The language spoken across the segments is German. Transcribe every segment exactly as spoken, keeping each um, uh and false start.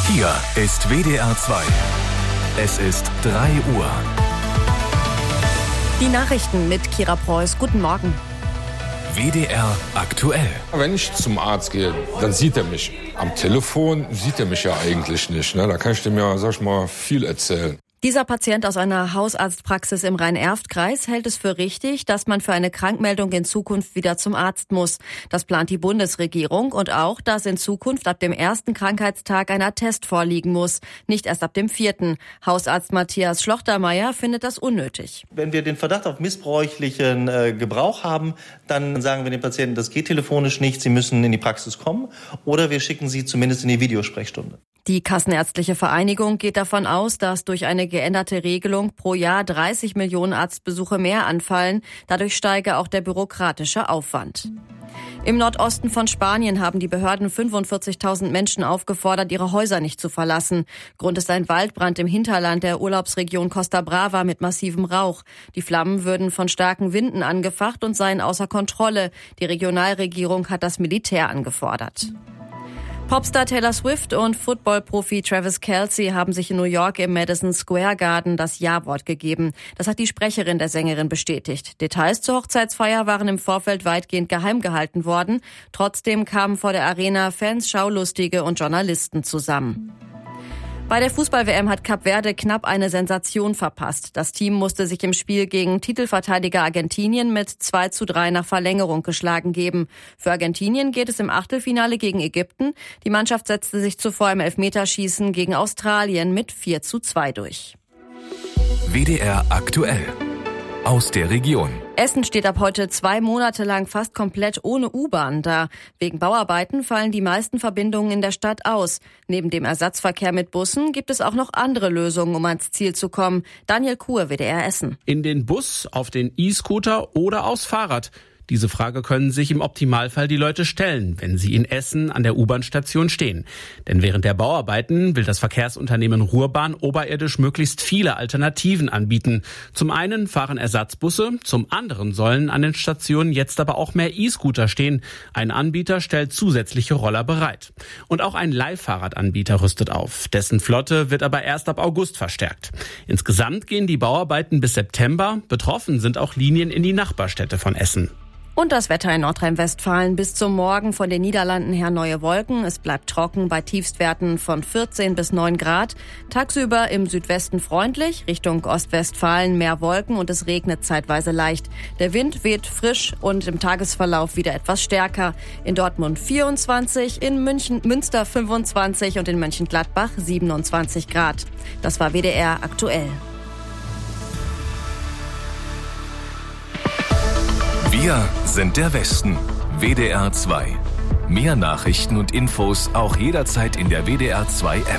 Hier ist W D R zwei. Es ist drei Uhr. Die Nachrichten mit Kira Preuß. Guten Morgen. W D R aktuell. Wenn ich zum Arzt gehe, dann sieht er mich. Am Telefon sieht er mich ja eigentlich nicht. Ne? Da kann ich dem ja, sag ich mal, viel erzählen. Dieser Patient aus einer Hausarztpraxis im Rhein-Erft-Kreis hält es für richtig, dass man für eine Krankmeldung in Zukunft wieder zum Arzt muss. Das plant die Bundesregierung und auch, dass in Zukunft ab dem ersten Krankheitstag ein Attest vorliegen muss, nicht erst ab dem vierten. Hausarzt Matthias Schlochtermeier findet das unnötig. Wenn wir den Verdacht auf missbräuchlichen äh, Gebrauch haben, dann sagen wir den Patienten, das geht telefonisch nicht, Sie müssen in die Praxis kommen oder wir schicken Sie zumindest in die Videosprechstunde. Die Kassenärztliche Vereinigung geht davon aus, dass durch eine geänderte Regelung pro Jahr dreißig Millionen Arztbesuche mehr anfallen. Dadurch steige auch der bürokratische Aufwand. Im Nordosten von Spanien haben die Behörden fünfundvierzigtausend Menschen aufgefordert, ihre Häuser nicht zu verlassen. Grund ist ein Waldbrand im Hinterland der Urlaubsregion Costa Brava mit massivem Rauch. Die Flammen würden von starken Winden angefacht und seien außer Kontrolle. Die Regionalregierung hat das Militär angefordert. Popstar Taylor Swift und Football-Profi Travis Kelce haben sich in New York im Madison Square Garden das Ja-Wort gegeben. Das hat die Sprecherin der Sängerin bestätigt. Details zur Hochzeitsfeier waren im Vorfeld weitgehend geheim gehalten worden. Trotzdem kamen vor der Arena Fans, Schaulustige und Journalisten zusammen. Bei der Fußball-W M hat Kap Verde knapp eine Sensation verpasst. Das Team musste sich im Spiel gegen Titelverteidiger Argentinien mit zwei zu drei nach Verlängerung geschlagen geben. Für Argentinien geht es im Achtelfinale gegen Ägypten. Die Mannschaft setzte sich zuvor im Elfmeterschießen gegen Australien mit vier zu zwei durch. W D R aktuell. Aus der Region. Essen steht ab heute zwei Monate lang fast komplett ohne U-Bahn da. Wegen Bauarbeiten fallen die meisten Verbindungen in der Stadt aus. Neben dem Ersatzverkehr mit Bussen gibt es auch noch andere Lösungen, um ans Ziel zu kommen. Daniel Kuhr, W D R Essen. In den Bus, auf den E-Scooter oder aufs Fahrrad? Diese Frage können sich im Optimalfall die Leute stellen, wenn sie in Essen an der U-Bahn-Station stehen. Denn während der Bauarbeiten will das Verkehrsunternehmen Ruhrbahn oberirdisch möglichst viele Alternativen anbieten. Zum einen fahren Ersatzbusse, zum anderen sollen an den Stationen jetzt aber auch mehr E-Scooter stehen. Ein Anbieter stellt zusätzliche Roller bereit. Und auch ein Leihfahrradanbieter rüstet auf. Dessen Flotte wird aber erst ab August verstärkt. Insgesamt gehen die Bauarbeiten bis September. Betroffen sind auch Linien in die Nachbarstädte von Essen. Und das Wetter in Nordrhein-Westfalen. Bis zum Morgen von den Niederlanden her neue Wolken. Es bleibt trocken bei Tiefstwerten von vierzehn bis neun Grad. Tagsüber im Südwesten freundlich, Richtung Ostwestfalen mehr Wolken und es regnet zeitweise leicht. Der Wind weht frisch und im Tagesverlauf wieder etwas stärker. In Dortmund vierundzwanzig, in München, Münster fünfundzwanzig und in Mönchengladbach siebenundzwanzig Grad. Das war W D R aktuell. Wir sind der Westen. W D R zwei. Mehr Nachrichten und Infos auch jederzeit in der W D R zwei App.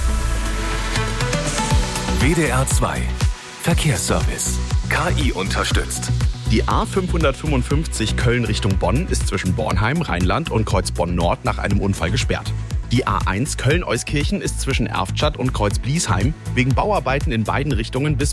W D R zwei. Verkehrsservice. K I unterstützt. Die A fünfhundertfünfundfünfzig Köln Richtung Bonn ist zwischen Bornheim, Rheinland und Kreuzbonn-Nord nach einem Unfall gesperrt. Die A eins Köln-Euskirchen ist zwischen Erftstadt und Kreuzbliesheim wegen Bauarbeiten in beiden Richtungen bis